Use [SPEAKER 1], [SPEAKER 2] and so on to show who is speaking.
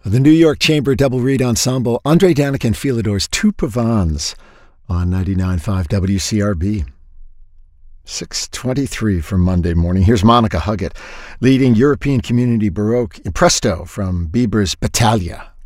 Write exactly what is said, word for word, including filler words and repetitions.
[SPEAKER 1] The New York Chamber Double Reed Ensemble, Andre Danik and Philidor's Two Pavans on ninety-nine point five W C R B. six twenty-three for Monday morning. Here's Monica Huggett leading European Community Baroque in Presto from Bieber's Battaglia.